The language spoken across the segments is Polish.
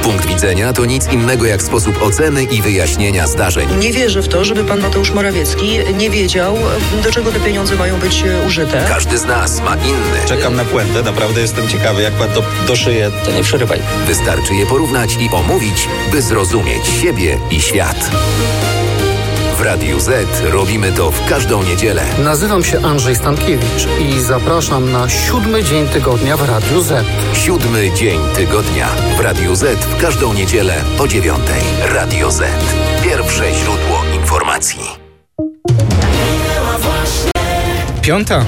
Punkt widzenia to nic innego jak sposób oceny i wyjaśnienia zdarzeń. Nie wierzę w to, żeby pan Mateusz Morawiecki nie wiedział, do czego te pieniądze mają być użyte. Każdy z nas ma inny. Czekam na puentę, naprawdę jestem ciekawy, jak pan to doszyje. To nie przerywaj. Wystarczy je porównać i omówić, by zrozumieć siebie i świat. W Radiu Z robimy to w każdą niedzielę. Nazywam się Andrzej Stankiewicz i zapraszam na 7. dzień tygodnia w Radiu Z. 7. dzień tygodnia w Radiu Z w każdą niedzielę o 9:00. Radio Z. Pierwsze źródło informacji. 5:00.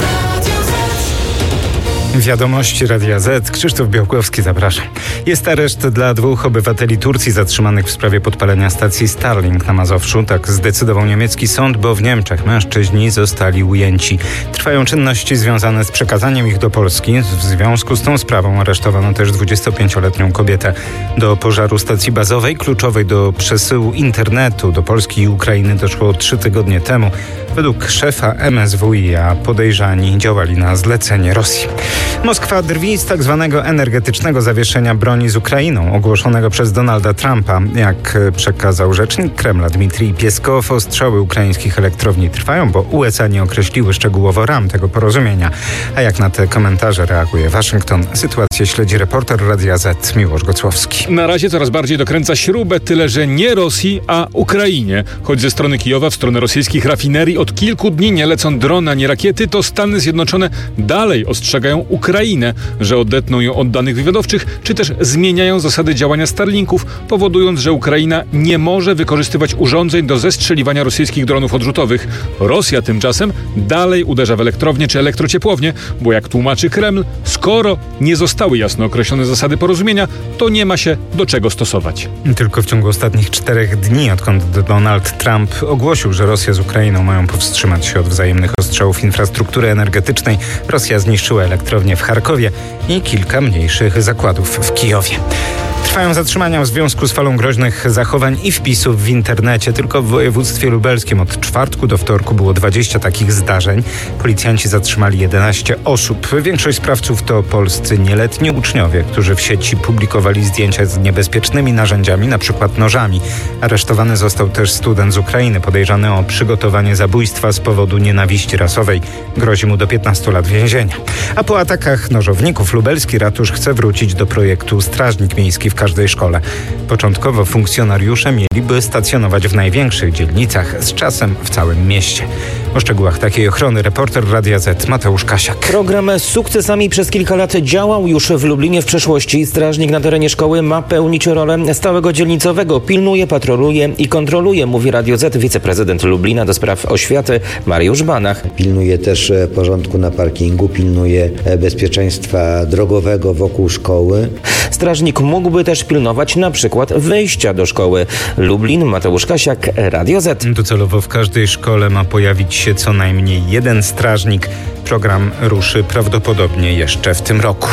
Wiadomości Radia Z. Krzysztof Białkowski, zapraszam. Jest areszt dla 2 obywateli Turcji zatrzymanych w sprawie podpalenia stacji Starlink na Mazowszu. Tak zdecydował niemiecki sąd, bo w Niemczech mężczyźni zostali ujęci. Trwają czynności związane z przekazaniem ich do Polski. W związku z tą sprawą aresztowano też 25-letnią kobietę. Do pożaru stacji bazowej, kluczowej do przesyłu internetu do Polski i Ukrainy, doszło 3 tygodnie temu. Według szefa MSWiA podejrzani działali na zlecenie Rosji. Moskwa drwi z tak zwanego energetycznego zawieszenia broni z Ukrainą, ogłoszonego przez Donalda Trumpa. Jak przekazał rzecznik Kremla Dmitrij Pieskow, ostrzały ukraińskich elektrowni trwają, bo USA nie określiły szczegółowo ram tego porozumienia. A jak na te komentarze reaguje Waszyngton? Sytuację śledzi reporter Radia Z Miłosz Gocłowski. Na razie coraz bardziej dokręca śrubę, tyle że nie Rosji, a Ukrainie. Choć ze strony Kijowa w stronę rosyjskich rafinerii od kilku dni nie lecą drony ani rakiety, to Stany Zjednoczone dalej ostrzegają Ukrainę, że odetną ją od danych wywiadowczych, czy też zmieniają zasady działania Starlinków, powodując, że Ukraina nie może wykorzystywać urządzeń do zestrzeliwania rosyjskich dronów odrzutowych. Rosja tymczasem dalej uderza w elektrownie czy elektrociepłownie, bo jak tłumaczy Kreml, skoro nie zostały jasno określone zasady porozumienia, to nie ma się do czego stosować. Tylko w ciągu ostatnich 4 dni, odkąd Donald Trump ogłosił, że Rosja z Ukrainą mają powstrzymać się od wzajemnych ostrzałów infrastruktury energetycznej, Rosja zniszczyła elektrownię w Charkowie i kilka mniejszych zakładów w Kijowie. Trwają zatrzymania w związku z falą groźnych zachowań i wpisów w internecie. Tylko w województwie lubelskim od czwartku do wtorku było 20 takich zdarzeń. Policjanci zatrzymali 11 osób. Większość sprawców to polscy nieletni uczniowie, którzy w sieci publikowali zdjęcia z niebezpiecznymi narzędziami, np. nożami. Aresztowany został też student z Ukrainy podejrzany o przygotowanie zabójstwa z powodu nienawiści rasowej. Grozi mu do 15 lat więzienia. A po atakach nożowników lubelski ratusz chce wrócić do projektu Strażnik Miejski w każdej szkole. Początkowo funkcjonariusze mieliby stacjonować w największych dzielnicach, z czasem w całym mieście. O szczegółach takiej ochrony reporter Radia Z Mateusz Kasiak. Program z sukcesami przez kilka lat działał już w Lublinie w przeszłości. Strażnik na terenie szkoły ma pełnić rolę stałego dzielnicowego. Pilnuje, patroluje i kontroluje, mówi Radio Z wiceprezydent Lublina do spraw oświaty Mariusz Banach. Pilnuje też porządku na parkingu, pilnuje bezpieczeństwa drogowego wokół szkoły. Strażnik mógłby też pilnować na przykład wejścia do szkoły. Lublin, Mateusz Kasiak, Radio Z. Docelowo w każdej szkole ma pojawić się co najmniej jeden strażnik. Program ruszy prawdopodobnie jeszcze w tym roku.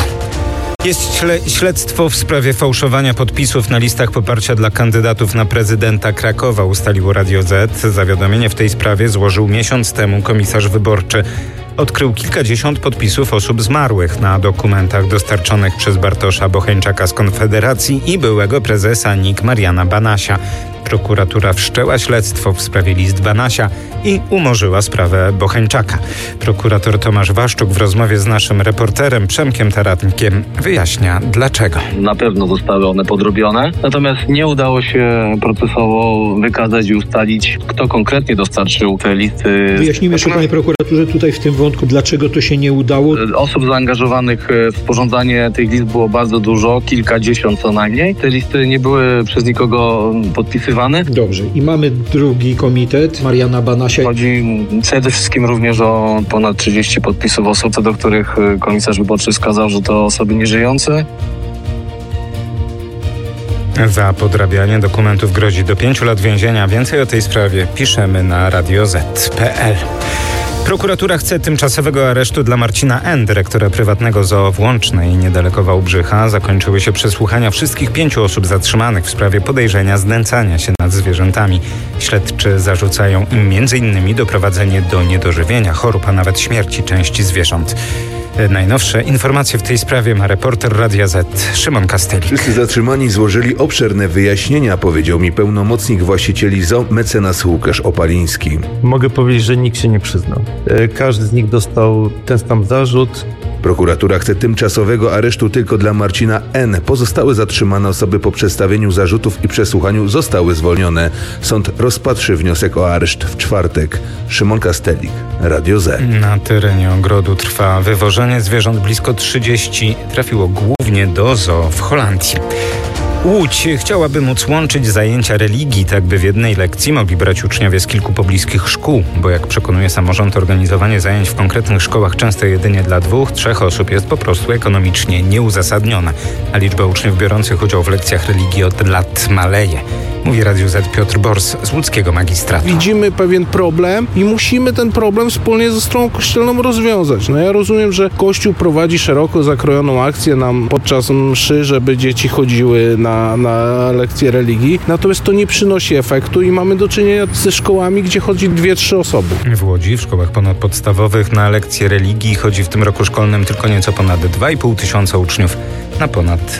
Jest śledztwo w sprawie fałszowania podpisów na listach poparcia dla kandydatów na prezydenta Krakowa, ustaliło Radio Z. Zawiadomienie w tej sprawie złożył miesiąc temu komisarz wyborczy. Odkrył kilkadziesiąt podpisów osób zmarłych na dokumentach dostarczonych przez Bartosza Bocheńczaka z Konfederacji i byłego prezesa NIK Mariana Banasia. Prokuratura wszczęła śledztwo w sprawie list Banasia i umorzyła sprawę Bocheńczaka. Prokurator Tomasz Waszczuk w rozmowie z naszym reporterem Przemkiem Taratnikiem wyjaśnia dlaczego. Na pewno zostały one podrobione, natomiast nie udało się procesowo wykazać i ustalić, kto konkretnie dostarczył te listy. Wyjaśnijmy jeszcze, panie prokuratorze, tutaj w tym wątku, dlaczego to się nie udało. Osób zaangażowanych w sporządzanie tych list było bardzo dużo, kilkadziesiąt co najmniej. Te listy nie były przez nikogo podpisywane. Dobrze. I mamy drugi komitet Mariana Banasia. Chodzi przede wszystkim również o ponad 30 podpisów osób, co do których komisarz wyborczy wskazał, że to osoby nieżyjące. Za podrabianie dokumentów grozi do 5 lat więzienia. Więcej o tej sprawie piszemy na radioz.pl. Prokuratura chce tymczasowego aresztu dla Marcina N., dyrektora prywatnego zoo w Łącznej niedaleko Wałbrzycha. Zakończyły się przesłuchania wszystkich 5 osób zatrzymanych w sprawie podejrzenia znęcania się nad zwierzętami. Śledczy zarzucają im m.in. doprowadzenie do niedożywienia, chorób, a nawet śmierci części zwierząt. Najnowsze informacje w tej sprawie ma reporter Radia Z Szymon Kastelik. Wszyscy zatrzymani złożyli obszerne wyjaśnienia, powiedział mi pełnomocnik właścicieli ZOO mecenas Łukasz Opaliński. Mogę powiedzieć, że nikt się nie przyznał. Każdy z nich dostał ten sam zarzut. Prokuratura chce tymczasowego aresztu tylko dla Marcina N. Pozostałe zatrzymane osoby po przedstawieniu zarzutów i przesłuchaniu zostały zwolnione. Sąd rozpatrzy wniosek o areszt w czwartek. Szymon Kastelik, Radio Z. Na terenie ogrodu trwa wywożenie zwierząt. Blisko 30 trafiło głównie do zoo w Holandii. Łódź chciałaby móc łączyć zajęcia religii, tak by w jednej lekcji mogli brać uczniowie z kilku pobliskich szkół, bo jak przekonuje samorząd, organizowanie zajęć w konkretnych szkołach często jedynie dla 2-3 osób jest po prostu ekonomicznie nieuzasadnione, a liczba uczniów biorących udział w lekcjach religii od lat maleje. Mówi Radiu Z Piotr Bors z łódzkiego magistratu. Widzimy pewien problem i musimy ten problem wspólnie ze stroną kościelną rozwiązać. Ja rozumiem, że Kościół prowadzi szeroko zakrojoną akcję nam podczas mszy, żeby dzieci chodziły na lekcje religii, natomiast to nie przynosi efektu i mamy do czynienia ze szkołami, gdzie chodzi 2-3 osoby. W Łodzi w szkołach ponadpodstawowych na lekcje religii chodzi w tym roku szkolnym tylko nieco ponad 2,5 tysiąca uczniów na ponad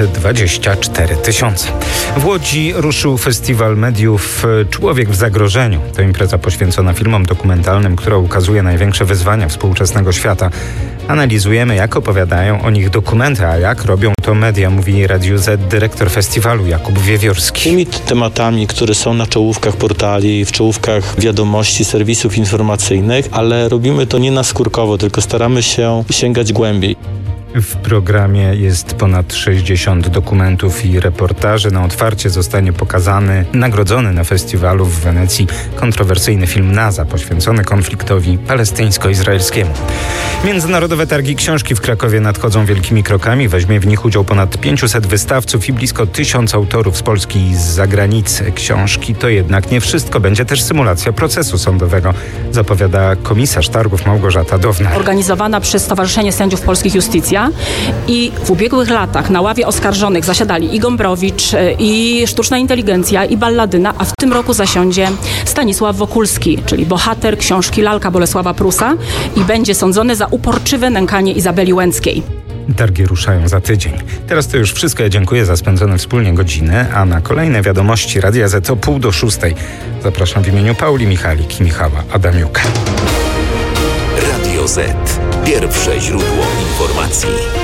24 tysiące. W Łodzi ruszył festiwal mediów Człowiek w zagrożeniu. To impreza poświęcona filmom dokumentalnym, która ukazuje największe wyzwania współczesnego świata. Analizujemy, jak opowiadają o nich dokumenty, a jak robią to media, mówi Radiu Z dyrektor festiwalu Jakub Wiewiórski. Tymi tematami, które są na czołówkach portali, w czołówkach wiadomości, serwisów informacyjnych, ale robimy to nie naskórkowo, tylko staramy się sięgać głębiej. W programie jest ponad 60 dokumentów i reportaży. Na otwarcie zostanie pokazany, nagrodzony na festiwalu w Wenecji kontrowersyjny film NASA poświęcony konfliktowi palestyńsko-izraelskiemu. Międzynarodowe targi książki w Krakowie nadchodzą wielkimi krokami. Weźmie w nich udział ponad 500 wystawców i blisko 1000 autorów z Polski i z zagranicy. Książki to jednak nie wszystko. Będzie też symulacja procesu sądowego, zapowiada komisarz targów Małgorzata Downar. Organizowana przez Stowarzyszenie Sędziów Polskich Justicja i w ubiegłych latach na ławie oskarżonych zasiadali i Gombrowicz, i Sztuczna Inteligencja, i Balladyna, a w tym roku zasiądzie Stanisław Wokulski, czyli bohater książki Lalka Bolesława Prusa i będzie sądzony za uporczywe nękanie Izabeli Łęckiej. Targi ruszają za tydzień. Teraz to już wszystko. Ja dziękuję za spędzone wspólnie godziny, a na kolejne wiadomości Radia Z o 5:30. Zapraszam w imieniu Pauli Michalik i Michała Adamiuka. Radio Z. Pierwsze źródło informacji.